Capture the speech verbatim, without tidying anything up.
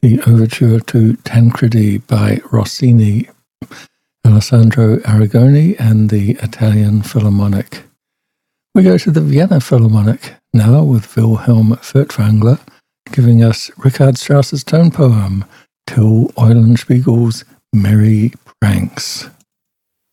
the overture to Tancredi by Rossini, Alessandro Aragoni, and the Italian Philharmonic. We go to the Vienna Philharmonic now with Wilhelm Furtwängler giving us Richard Strauss's tone poem, Till Eulenspiegel's Merry Pranks.